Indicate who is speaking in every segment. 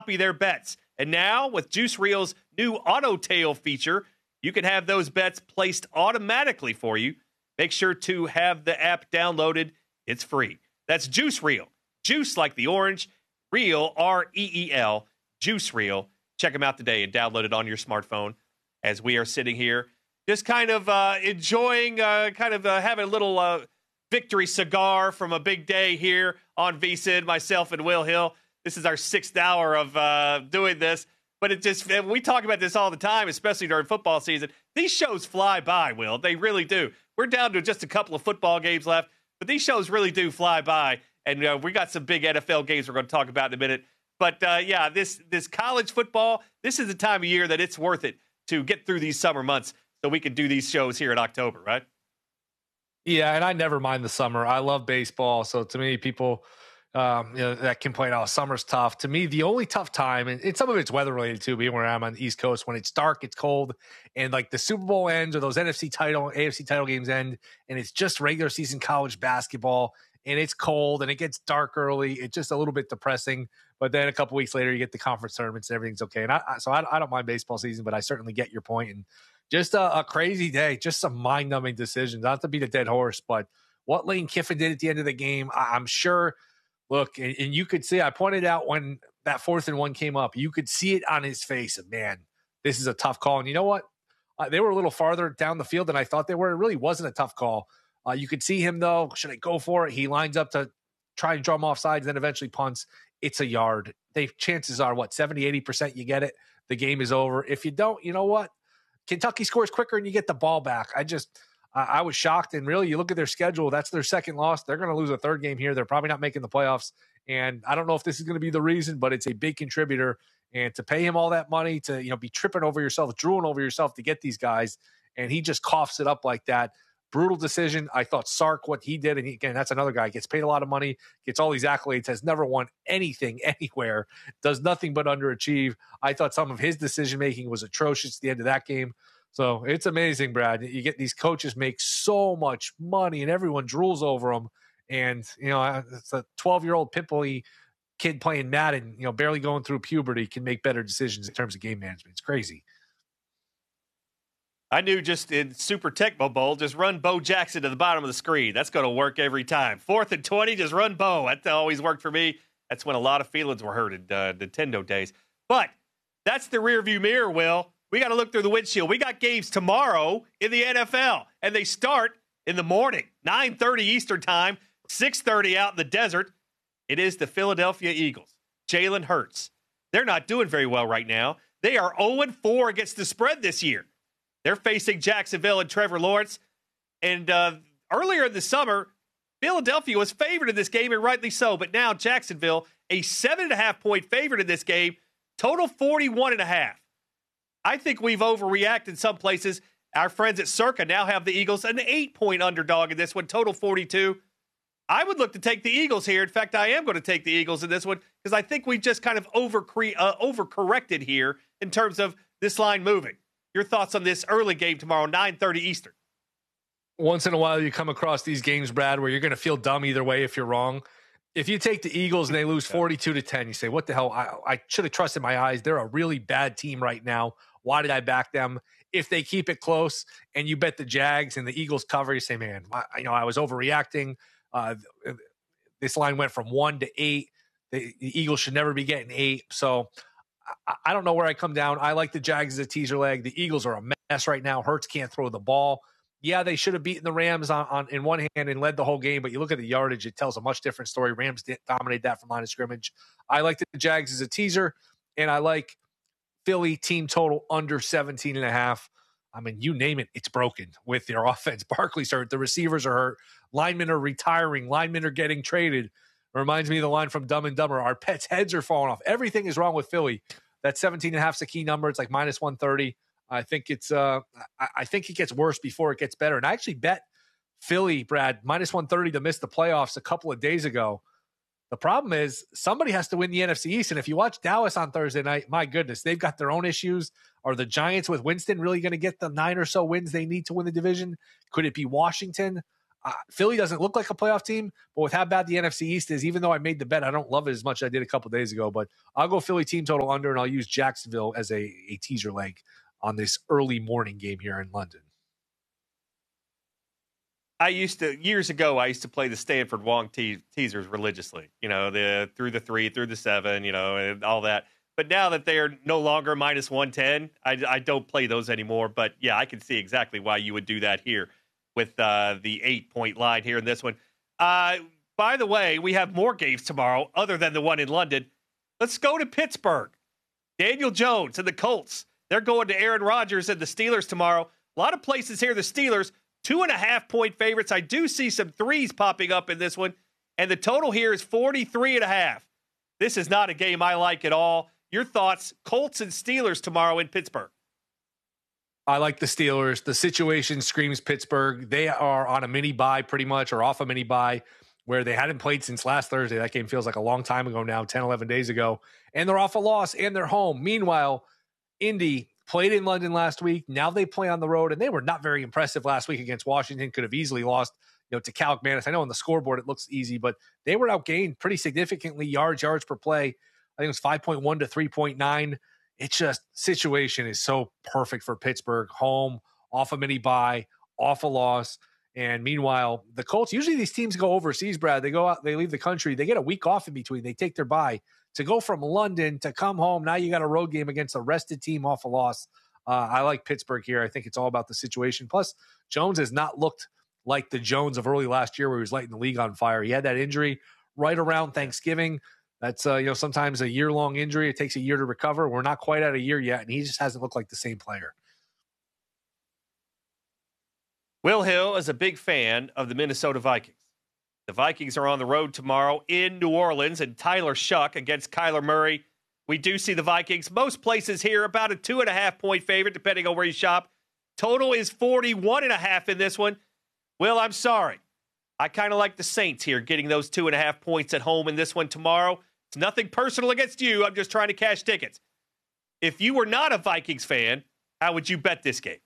Speaker 1: their bets. And now with Juice Reel's new Auto Tail feature, you can have those bets placed automatically for you. Make sure to have the app downloaded. It's free. That's Juice Reel. Juice like the orange. Reel, R-E-E-L. Juice Reel. Check them out today and download it on your smartphone as we are sitting here just kind of enjoying, having a little victory cigar from a big day here on VSiN, myself and Will Hill. This is our 6th hour of doing this. But we talk about this all the time, especially during football season. These shows fly by, Will. They really do. We're down to just a couple of football games left, but these shows really do fly by. And we got some big NFL games we're going to talk about in a minute. But, this college football, this is the time of year that it's worth it to get through these summer months so we can do these shows here in October, right?
Speaker 2: Yeah, and I never mind the summer. I love baseball. So to me, people that complain, oh, summer's tough. To me, the only tough time, and some of it's weather related too, being where I'm on the East Coast, when it's dark, it's cold, and like the Super Bowl ends or those AFC title games end, and it's just regular season college basketball, and it's cold and it gets dark early. It's just a little bit depressing. But then a couple weeks later, you get the conference tournaments and everything's okay. And I don't mind baseball season, but I certainly get your point. And just a crazy day, just some mind-numbing decisions. Not to beat a dead horse, but what Lane Kiffin did at the end of the game, I'm sure. Look, and you could see, I pointed out when that 4th and 1 came up, you could see it on his face. And man, this is a tough call. And you know what? They were a little farther down the field than I thought they were. It really wasn't a tough call. You could see him, though. Should I go for it? He lines up to try and drum off sides, then eventually punts. It's a yard. Chances are, 70, 80% you get it. The game is over. If you don't, you know what? Kentucky scores quicker and you get the ball back. I was shocked. And really, you look at their schedule, that's their second loss. They're going to lose a third game here. They're probably not making the playoffs. And I don't know if this is going to be the reason, but it's a big contributor. And to pay him all that money, to be tripping over yourself, drooling over yourself to get these guys, and he just coughs it up like that. Brutal decision. I thought Sark, what he did, and again, that's another guy, gets paid a lot of money, gets all these accolades, has never won anything anywhere, does nothing but underachieve. I thought some of his decision-making was atrocious at the end of that game. So it's amazing, Brad. You get these coaches make so much money, and everyone drools over them. And, it's a 12-year-old pitbull kid playing Madden, barely going through puberty, can make better decisions in terms of game management. It's crazy.
Speaker 1: I knew just in Super Tecmo Bowl, just run Bo Jackson to the bottom of the screen. That's going to work every time. 4th and 20, just run Bo. That always worked for me. That's when a lot of feelings were hurt in Nintendo days. But that's the rearview mirror, Will. We got to look through the windshield. We got games tomorrow in the NFL, and they start in the morning, 9:30 Eastern time, 6:30 out in the desert. It is the Philadelphia Eagles. Jalen Hurts. They're not doing very well right now. They are 0-4 against the spread this year. They're facing Jacksonville and Trevor Lawrence. And earlier in the summer, Philadelphia was favored in this game, and rightly so. But now Jacksonville, a 7.5-point favorite in this game, total 41.5. I think we've overreacted in some places. Our friends at Circa now have the Eagles an 8-point underdog in this one, total 42. I would look to take the Eagles here. In fact, I am going to take the Eagles in this one because I think we've just kind of overcorrected here in terms of this line moving. Your thoughts on this early game tomorrow, 9:30 Eastern?
Speaker 2: Once in a while, you come across these games, Brad, where you're going to feel dumb either way if you're wrong. If you take the Eagles and they lose 42-10, you say, what the hell? I should have trusted my eyes. They're a really bad team right now. Why did I back them? If they keep it close and you bet the Jags and the Eagles cover, you say, man, I was overreacting. This line went from 1 to 8. The Eagles should never be getting 8. So I don't know where I come down. I like the Jags as a teaser leg. The Eagles are a mess right now. Hurts can't throw the ball. Yeah, they should have beaten the Rams on in one hand and led the whole game, but you look at the yardage, it tells a much different story. Rams didn't dominate that from line of scrimmage. I like the Jags as a teaser, and I like Philly team total under 17.5. I mean, you name it, it's broken with their offense. Barkley's hurt. The receivers are hurt. Linemen are retiring. Linemen are getting traded. It reminds me of the line from Dumb and Dumber. Our pets' heads are falling off. Everything is wrong with Philly. That 17.5 is a key number. It's like minus 130. I think it's. I think it gets worse before it gets better. And I actually bet Philly, Brad, minus 130 to miss the playoffs a couple of days ago. The problem is somebody has to win the NFC East. And if you watch Dallas on Thursday night, my goodness, they've got their own issues. Are the Giants with Winston really going to get the 9 or so wins they need to win the division? Could it be Washington? Philly doesn't look like a playoff team, but with how bad the NFC East is, even though I made the bet, I don't love it as much as I did a couple days ago. But I'll go Philly team total under, and I'll use Jacksonville as a teaser leg on this early morning game here in London.
Speaker 1: Years ago, I used to play the Stanford Wong teasers religiously, through the 3, through the 7, and all that. But now that they are no longer minus 110, I don't play those anymore. But yeah, I can see exactly why you would do that here with the 8-point line here in this one. By the way, we have more games tomorrow other than the one in London. Let's go to Pittsburgh. Daniel Jones and the Colts. They're going to Aaron Rodgers and the Steelers tomorrow. A lot of places here, the Steelers, 2.5-point favorites. I do see some threes popping up in this one. And the total here is 43.5. This is not a game I like at all. Your thoughts, Colts and Steelers tomorrow in Pittsburgh.
Speaker 2: I like the Steelers. The situation screams Pittsburgh. They are on a mini bye pretty much, or off a mini bye, where they hadn't played since last Thursday. That game feels like a long time ago now, 10, 11 days ago. And they're off a loss, and they're home. Meanwhile, Indy played in London last week. Now they play on the road, and they were not very impressive last week against Washington. Could have easily lost, to Cal McManus. I know on the scoreboard it looks easy, but they were outgained pretty significantly, yards per play. I think it was 5.1 to 3.9. It's just, situation is so perfect for Pittsburgh. Home, off a mini bye, off a loss. And meanwhile, the Colts, usually these teams go overseas, Brad. They go out, they leave the country. They get a week off in between. They take their bye. To go from London to come home, now you got a road game against a rested team off a loss. I like Pittsburgh here. I think it's all about the situation. Plus, Jones has not looked like the Jones of early last year where he was lighting the league on fire. He had that injury right around Thanksgiving. That's, sometimes a year-long injury. It takes a year to recover. We're not quite at a year yet, and he just hasn't looked like the same player.
Speaker 1: Will Hill is a big fan of the Minnesota Vikings. The Vikings are on the road tomorrow in New Orleans, and Tyler Shuck against Kyler Murray. We do see the Vikings, most places here, about a 2.5-point favorite, depending on where you shop. Total is 41.5 in this one. Will, I'm sorry. I kind of like the Saints here, getting those 2.5 points at home in this one tomorrow. It's nothing personal against you. I'm just trying to cash tickets. If you were not a Vikings fan, how would you bet this game?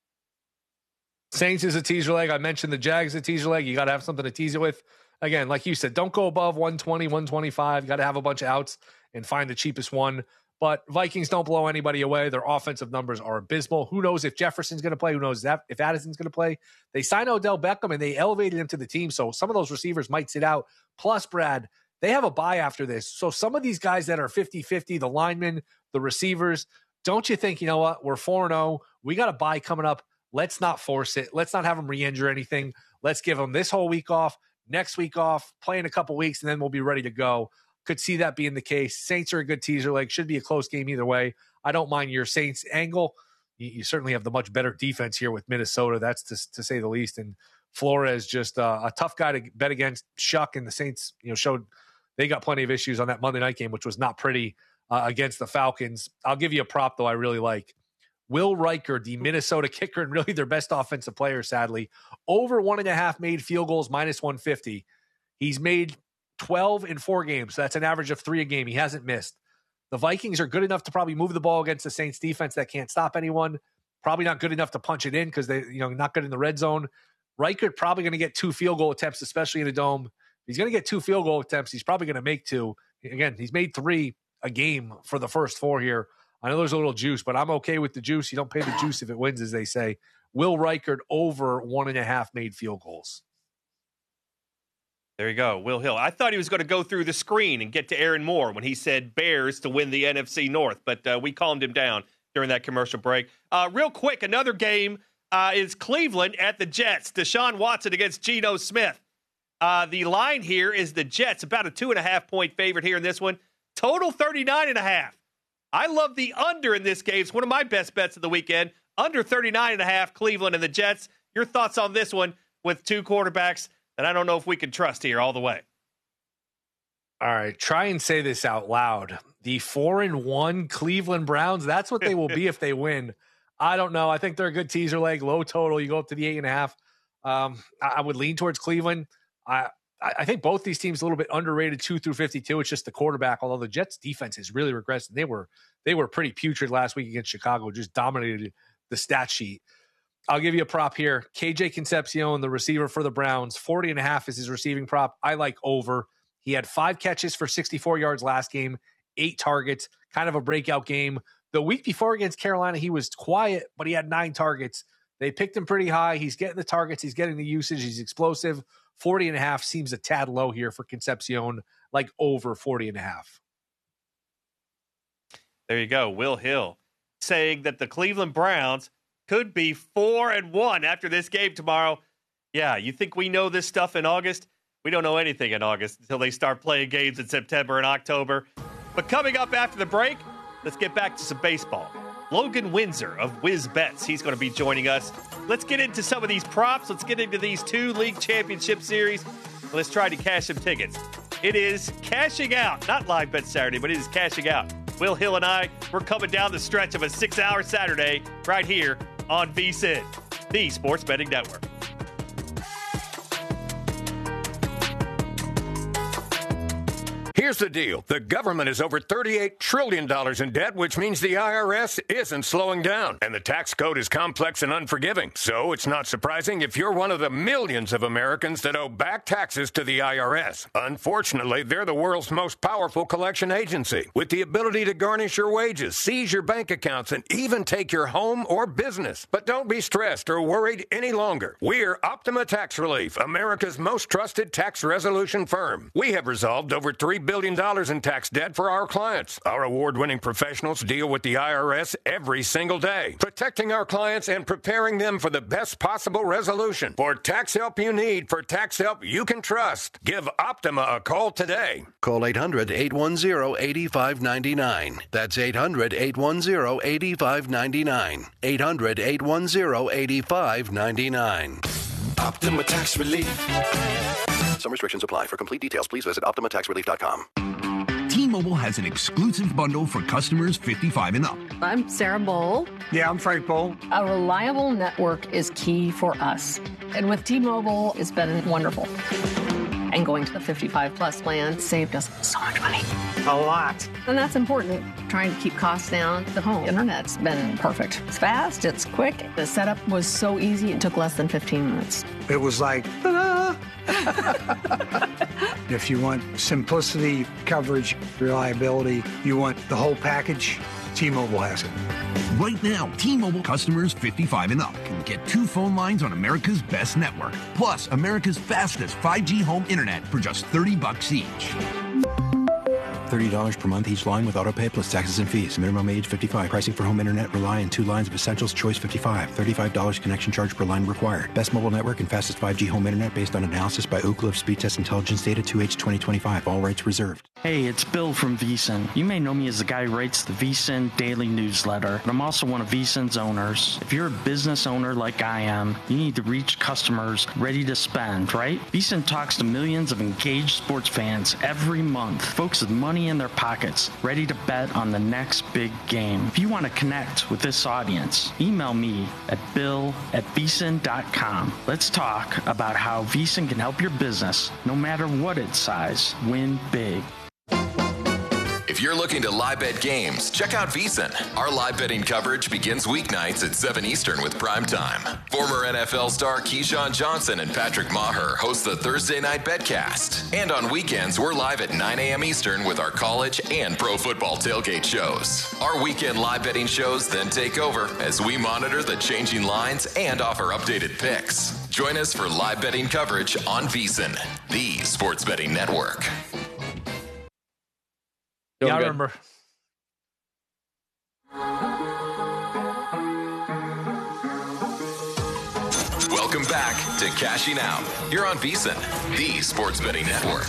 Speaker 2: Saints is a teaser leg. I mentioned the Jags a teaser leg. You got to have something to tease it with. Again, like you said, don't go above 120, 125. You got to have a bunch of outs and find the cheapest one. But Vikings don't blow anybody away. Their offensive numbers are abysmal. Who knows if Jefferson's going to play? Who knows if Addison's going to play? They signed Odell Beckham, and they elevated him to the team. So some of those receivers might sit out. Plus, Brad, they have a bye after this. So some of these guys that are 50-50, the linemen, the receivers, don't you think, you know what? We're 4-0. We got a bye coming up. Let's not force it. Let's not have them re-injure anything. Let's give them this whole week off, next week off, play in a couple weeks, and then we'll be ready to go. Could see that being the case. Saints are a good teaser leg. Should be a close game either way. I don't mind your Saints angle. You certainly have the much better defense here with Minnesota. That's to say the least. And Flores just a tough guy to bet against. Shuck and the Saints, showed they got plenty of issues on that Monday night game, which was not pretty against the Falcons. I'll give you a prop, though, I really like. Will Riker, the Minnesota kicker and really their best offensive player, sadly, over 1.5 made field goals, minus 150. He's made 12 in 4 games. So that's an average of 3 a game. He hasn't missed. The Vikings are good enough to probably move the ball against the Saints defense that can't stop anyone. Probably not good enough to punch it in because they, not good in the red zone. Riker probably going to get 2 field goal attempts, especially in a dome. If he's going to get 2 field goal attempts, he's probably going to make 2. Again, he's made 3 a game for the first 4 here. I know there's a little juice, but I'm okay with the juice. You don't pay the juice if it wins, as they say. Will Reichard over 1.5 made field goals.
Speaker 1: There you go, Will Hill. I thought he was going to go through the screen and get to Aaron Moore when he said Bears to win the NFC North, but we calmed him down during that commercial break. Real quick, another game is Cleveland at the Jets. Deshaun Watson against Geno Smith. The line here is the Jets, about a 2.5-point favorite here in this one. Total 39.5. I love the under in this game. It's one of my best bets of the weekend. Under 39.5, Cleveland and the Jets. Your thoughts on this one with 2 quarterbacks that I don't know if we can trust here all the way.
Speaker 2: All right, try and say this out loud. The 4-1 Cleveland Browns, that's what they will be if they win. I don't know. I think they're a good teaser leg, low total. You go up to the 8.5. I would lean towards Cleveland. I think both these teams a little bit underrated 2 through 52. It's just the quarterback, although the Jets defense has really regressed. They were pretty putrid last week against Chicago, just dominated the stat sheet. I'll give you a prop here. KJ Concepcion, the receiver for the Browns, 40.5 is his receiving prop. I like over. He had 5 catches for 64 yards last game, 8 targets, kind of a breakout game. The week before against Carolina, he was quiet, but he had 9 targets. They picked him pretty high. He's getting the targets. He's getting the usage. He's explosive. 40.5 seems a tad low here for Concepcion, like over 40.5.
Speaker 1: There you go. Will Hill saying that the Cleveland Browns could be 4-1 after this game tomorrow. Yeah, you think we know this stuff in August? We don't know anything in August until they start playing games in September and October. But coming up after the break, let's get back to some baseball. Logan Windsor of Whiz Bets, he's going to be joining us. Let's get into some of these props. Let's get into these 2 league championship series. Let's try to cash some tickets. It is cashing out, not Live Bet Saturday, but it is cashing out. Will Hill and I, we're coming down the stretch of a 6-hour Saturday right here on VSiN, the Sports Betting Network.
Speaker 3: Here's the deal. The government is over $38 trillion in debt, which means the IRS isn't slowing down. And the tax code is complex and unforgiving. So it's not surprising if you're one of the millions of Americans that owe back taxes to the IRS. Unfortunately, they're the world's most powerful collection agency, with the ability to garnish your wages, seize your bank accounts, and even take your home or business. But don't be stressed or worried any longer. We're Optima Tax Relief, America's most trusted tax resolution firm. We have resolved over $3 billion in tax debt for our clients. Our award-winning professionals deal with the IRS every single day, protecting our clients and preparing them for the best possible resolution. For tax help you need, for tax help you can trust, give Optima a call today.
Speaker 4: Call 800-810-8599. That's 800-810-8599. 800-810-8599.
Speaker 5: Optima Tax Relief.
Speaker 4: Some restrictions apply. For complete details, please visit OptimaTaxRelief.com.
Speaker 6: T-Mobile has an exclusive bundle for customers 55 and up.
Speaker 7: I'm Sarah Bowl.
Speaker 8: Yeah, I'm Frank Bowl.
Speaker 7: A reliable network is key for us. And with T-Mobile, it's been wonderful. And going to the 55 plus plan saved us so much money.
Speaker 8: A lot.
Speaker 7: And that's important. Trying to keep costs down. The home internet's been perfect. It's fast, it's quick. The setup was so easy, it took less than 15 minutes.
Speaker 8: It was like, ta-da! If you want simplicity, coverage, reliability, you want the whole package, T-Mobile has it.
Speaker 6: Right now, T-Mobile customers 55 and up can get 2 phone lines on America's best network, plus America's fastest 5G home internet for just $30 each.
Speaker 9: $30 per month each line with autopay plus taxes and fees. Minimum age 55. Pricing for home internet rely on 2 lines of Essentials Choice 55. $35 connection charge per line required. Best mobile network and fastest 5G home internet based on analysis by Ookla of Speed Test Intelligence data 2H 2025. All rights reserved.
Speaker 10: Hey, it's Bill from VSiN. You may know me as the guy who writes the VSiN daily newsletter, but I'm also one of VSiN's owners. If you're a business owner like I am, you need to reach customers ready to spend, right? VSiN talks to millions of engaged sports fans every month, folks with money in their pockets, ready to bet on the next big game. If you want to connect with this audience, email me at bill@vsin.com. Let's talk about how VSiN can help your business, no matter what its size, win big.
Speaker 11: If you're looking to live bet games, check out VSiN. Our live betting coverage begins weeknights at 7 Eastern with Prime Time. Former NFL star Keyshawn Johnson and Patrick Maher host the Thursday Night Betcast. And on weekends, we're live at 9 a.m. Eastern with our college and pro football tailgate shows. Our weekend live betting shows then take over as we monitor the changing lines and offer updated picks. Join us for live betting coverage on VSiN, the Sports Betting Network.
Speaker 2: Yeah, I remember.
Speaker 11: Welcome back to Cashing Out. You're on VSiN, the Sports Betting Network.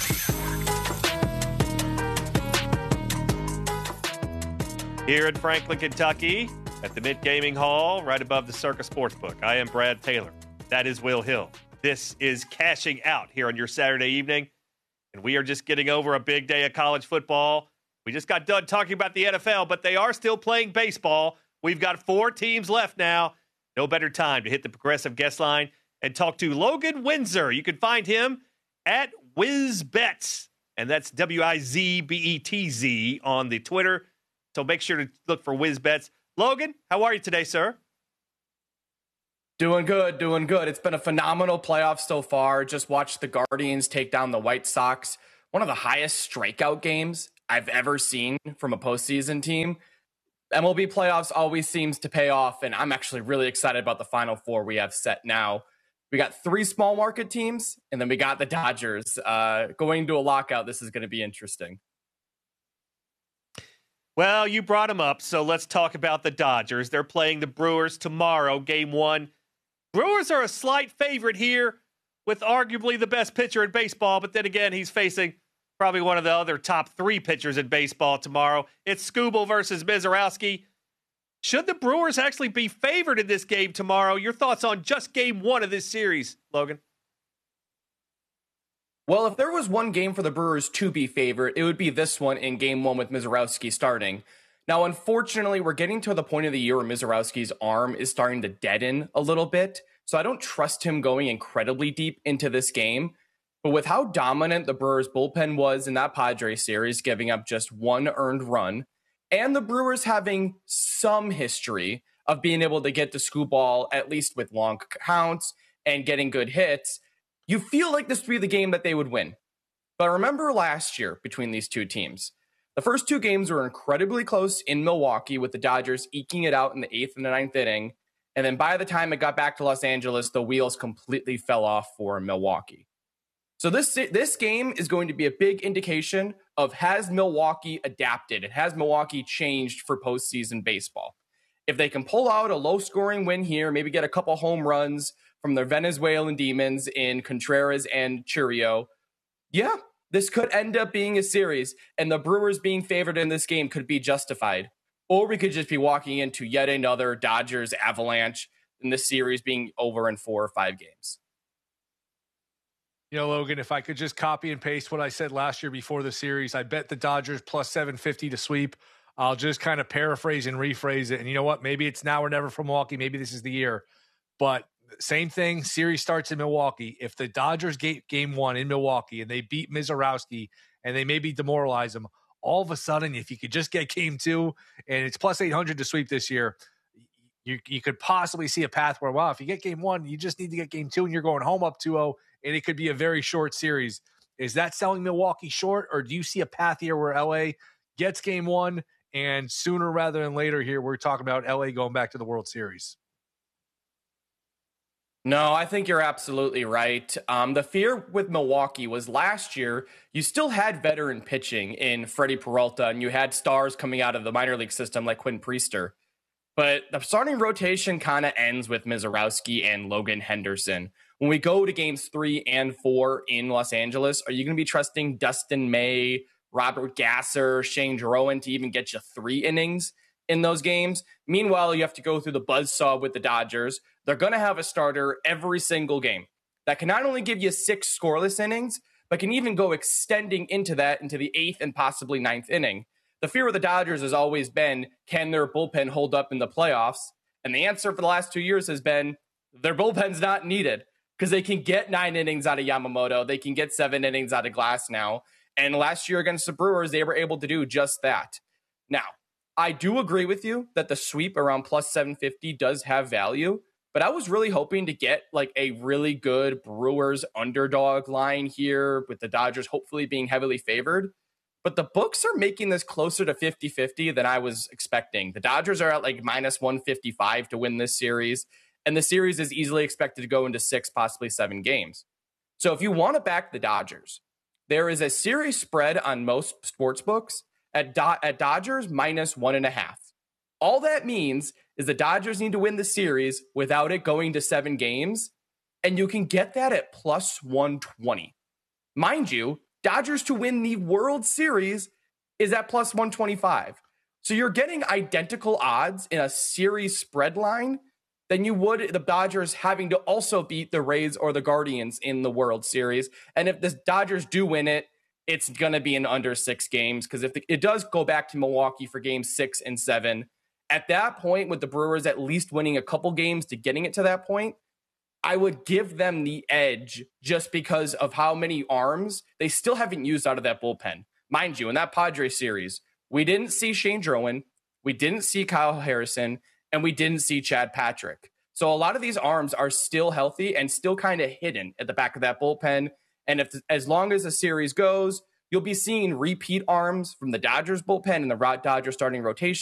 Speaker 1: Here in Franklin, Kentucky, at the Mint Gaming Hall, right above the Circa Sportsbook. I am Brad Taylor. That is Will Hill. This is Cashing Out here on your Saturday evening. And we are just getting over a big day of college football. We just got done talking about the NFL, but they are still playing baseball. We've got 4 teams left now. No better time to hit the Progressive guest line and talk to Logan Windsor. You can find him at WizBets, and that's WIZBETZ on the Twitter. So make sure to look for WizBets. Logan, how are you today, sir?
Speaker 5: Doing good. It's been a phenomenal playoff so far. Just watched the Guardians take down the White Sox. One of the highest strikeout games I've ever seen from a postseason team. MLB playoffs always seems to pay off, and I'm actually really excited about the Final Four we have set now. We got 3 small market teams, and then we got the Dodgers. Going to a lockout, this is going to be interesting.
Speaker 1: Well, you brought them up, so let's talk about the Dodgers. They're playing the Brewers tomorrow, Game 1. Brewers are a slight favorite here with arguably the best pitcher in baseball, but then again, he's facing probably one of the other top 3 pitchers in baseball tomorrow. It's Skubal versus Mizorowski. Should the Brewers actually be favored in this game tomorrow? Your thoughts on just Game 1 of this series, Logan?
Speaker 5: Well, if there was one game for the Brewers to be favored, it would be this one in Game 1 with Mizorowski starting. Now, unfortunately, we're getting to the point of the year where Mizorowski's arm is starting to deaden a little bit, so I don't trust him going incredibly deep into this game. But with how dominant the Brewers bullpen was in that Padres series, giving up just 1 earned run, and the Brewers having some history of being able to get to Skubal, at least with long counts and getting good hits, you feel like this would be the game that they would win. But remember last year between these two teams, the first 2 games were incredibly close in Milwaukee with the Dodgers eking it out in the 8th and the 9th inning. And then by the time it got back to Los Angeles, the wheels completely fell off for Milwaukee. So this game is going to be a big indication of, has Milwaukee adapted? Has Milwaukee changed for postseason baseball? If they can pull out a low-scoring win here, maybe get a couple home runs from their Venezuelan demons in Contreras and Chiriot, yeah, this could end up being a series, and the Brewers being favored in this game could be justified. Or we could just be walking into yet another Dodgers avalanche in this series being over in 4 or 5 games.
Speaker 2: You know, Logan, if I could just copy and paste what I said last year before the series, I bet the Dodgers plus 750 to sweep. I'll just kind of paraphrase and rephrase it. And you know what? Maybe it's now or never for Milwaukee. Maybe this is the year. But same thing, series starts in Milwaukee. If the Dodgers get Game 1 in Milwaukee and they beat Mizorowski and they maybe demoralize them, all of a sudden, if you could just get Game 2 and it's plus 800 to sweep this year, you could possibly see a path where, wow, if you get Game 1, you just need to get Game 2 and you're going home up 2-0, and it could be a very short series. Is that selling Milwaukee short, or do you see a path here where LA gets Game 1 and sooner rather than later here we're talking about LA going back to the World Series?
Speaker 5: No, I think you're absolutely right. The fear with Milwaukee was last year, you still had veteran pitching in Freddie Peralta, and you had stars coming out of the minor league system like Quinn Priester. But the starting rotation kind of ends with Mizorowski and Logan Henderson. When we go to games 3 and 4 in Los Angeles, are you going to be trusting Dustin May, Robert Gasser, Shane Drouin to even get you 3 innings in those games? Meanwhile, you have to go through the buzzsaw with the Dodgers. They're going to have a starter every single game that can not only give you 6 scoreless innings, but can even go extending into that into the 8th and possibly 9th inning. The fear of the Dodgers has always been, can their bullpen hold up in the playoffs? And the answer for the last 2 years has been, their bullpen's not needed, because they can get 9 innings out of Yamamoto. They can get 7 innings out of Glass now. And last year against the Brewers, they were able to do just that. Now, I do agree with you that the sweep around plus 750 does have value, but I was really hoping to get like a really good Brewers underdog line here with the Dodgers hopefully being heavily favored. But the books are making this closer to 50-50 than I was expecting. The Dodgers are at like minus 155 to win this series, and the series is easily expected to go into 6, possibly 7 games. So if you want to back the Dodgers, there is a series spread on most sports books at Dodgers minus 1.5. All that means is the Dodgers need to win the series without it going to 7 games, and you can get that at plus 120. Mind you, Dodgers to win the World Series is at plus 125. So you're getting identical odds in a series spread line than you would the Dodgers having to also beat the Rays or the Guardians in the World Series. And if the Dodgers do win it, it's going to be in under 6 games, because if it does go back to Milwaukee for games 6 and 7, at that point, with the Brewers at least winning a couple games to getting it to that point, I would give them the edge just because of how many arms they still haven't used out of that bullpen. Mind you, in that Padres series, we didn't see Shane Drouin, we didn't see Kyle Harrison, and we didn't see Chad Patrick. So a lot of these arms are still healthy and still kind of hidden at the back of that bullpen. And as long as the series goes, you'll be seeing repeat arms from the Dodgers bullpen and the Dodgers starting rotation.